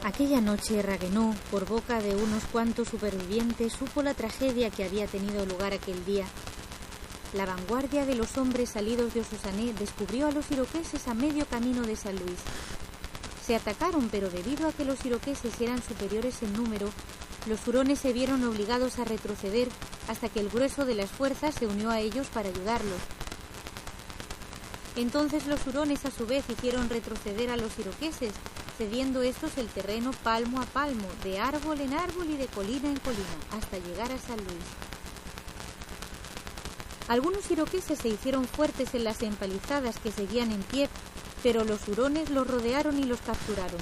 Aquella noche Raguenau, por boca de unos cuantos supervivientes, supo la tragedia que había tenido lugar aquel día. La vanguardia de los hombres salidos de Osusané descubrió a los iroqueses a medio camino de San Luis. Se atacaron, pero debido a que los iroqueses eran superiores en número, los hurones se vieron obligados a retroceder hasta que el grueso de las fuerzas se unió a ellos para ayudarlos. Entonces los hurones a su vez hicieron retroceder a los iroqueses, cediendo estos el terreno palmo a palmo, de árbol en árbol y de colina en colina, hasta llegar a San Luis. Algunos iroqueses se hicieron fuertes en las empalizadas que seguían en pie, pero los hurones los rodearon y los capturaron.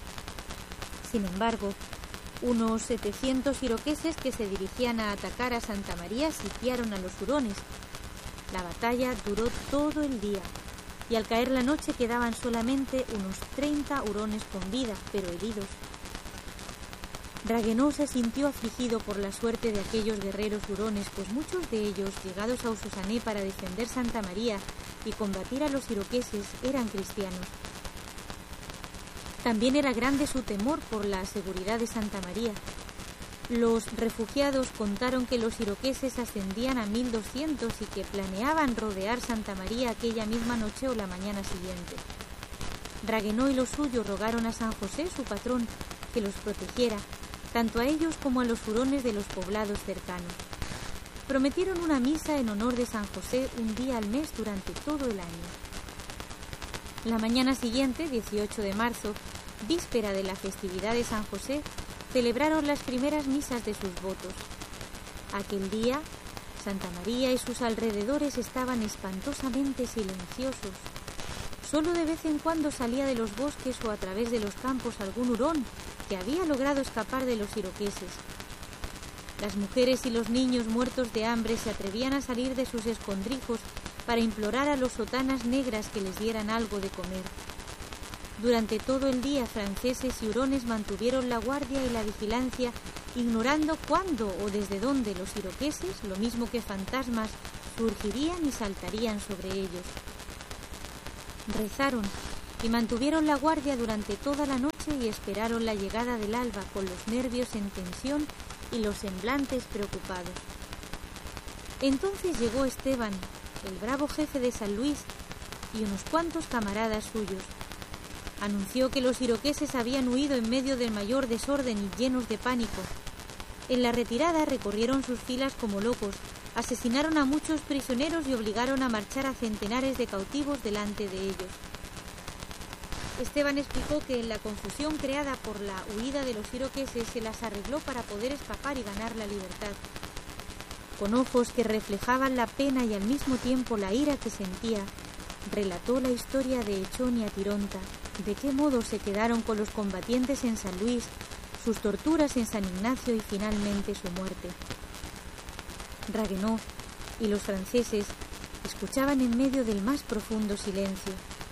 Sin embargo, unos 700 iroqueses que se dirigían a atacar a Santa María sitiaron a los hurones. La batalla duró todo el día, y al caer la noche quedaban solamente unos 30 hurones con vida, pero heridos. Raguenau se sintió afligido por la suerte de aquellos guerreros hurones, pues muchos de ellos, llegados a Osusané para defender Santa María y combatir a los iroqueses, eran cristianos. También era grande su temor por la seguridad de Santa María. Los refugiados contaron que los iroqueses ascendían a 1200 y que planeaban rodear Santa María aquella misma noche o la mañana siguiente. Raguenau y los suyos rogaron a San José, su patrón, que los protegiera, tanto a ellos como a los hurones de los poblados cercanos. Prometieron una misa en honor de San José un día al mes durante todo el año. La mañana siguiente, 18 de marzo, víspera de la festividad de San José, celebraron las primeras misas de sus votos. Aquel día, Santa María y sus alrededores estaban espantosamente silenciosos. Solo de vez en cuando salía de los bosques o a través de los campos algún hurón que había logrado escapar de los iroqueses. Las mujeres y los niños muertos de hambre se atrevían a salir de sus escondrijos para implorar a los sotanas negras que les dieran algo de comer. Durante todo el día, franceses y hurones mantuvieron la guardia y la vigilancia, ignorando cuándo o desde dónde los iroqueses, lo mismo que fantasmas, surgirían y saltarían sobre ellos. Rezaron y mantuvieron la guardia durante toda la noche y esperaron la llegada del alba con los nervios en tensión y los semblantes preocupados. Entonces llegó Esteban, el bravo jefe de San Luis, y unos cuantos camaradas suyos. Anunció que los iroqueses habían huido en medio del mayor desorden y llenos de pánico. En la retirada recorrieron sus filas como locos, asesinaron a muchos prisioneros y obligaron a marchar a centenares de cautivos delante de ellos. Esteban explicó que en la confusión creada por la huida de los iroqueses se las arregló para poder escapar y ganar la libertad. Con ojos que reflejaban la pena y al mismo tiempo la ira que sentía, relató la historia de Echón y Atironta, de qué modo se quedaron con los combatientes en San Luis, sus torturas en San Ignacio y finalmente su muerte. Raguenau y los franceses escuchaban en medio del más profundo silencio.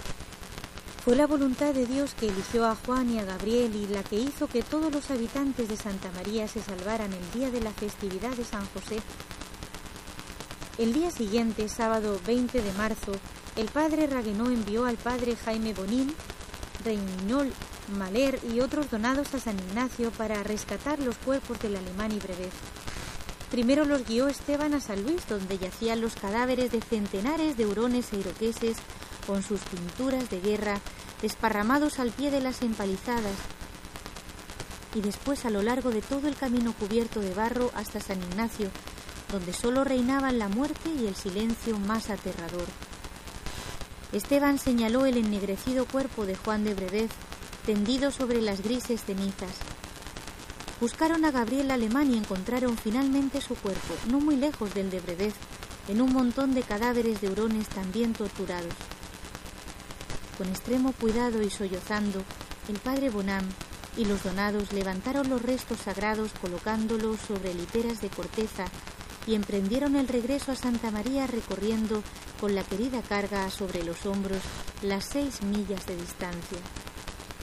Fue la voluntad de Dios que eligió a Juan y a Gabriel y la que hizo que todos los habitantes de Santa María se salvaran el día de la festividad de San José. El día siguiente, sábado 20 de marzo, el padre Raguenau envió al padre Jaime Bonin, Reynol, Maler y otros donados a San Ignacio para rescatar los cuerpos del alemán y Brevet. Primero los guió Esteban a San Luis, donde yacían los cadáveres de centenares de hurones e iroqueses con sus pinturas de guerra desparramados al pie de las empalizadas, y después a lo largo de todo el camino cubierto de barro hasta San Ignacio, donde solo reinaban la muerte y el silencio más aterrador. Esteban señaló el ennegrecido cuerpo de Juan de Brevet, tendido sobre las grises cenizas. Buscaron a Gabriel alemán y encontraron finalmente su cuerpo, no muy lejos del de Brevet, en un montón de cadáveres de hurones también torturados. Con extremo cuidado y sollozando, el padre Bonham y los donados levantaron los restos sagrados colocándolos sobre literas de corteza y emprendieron el regreso a Santa María recorriendo con la querida carga sobre los hombros las 6 millas de distancia.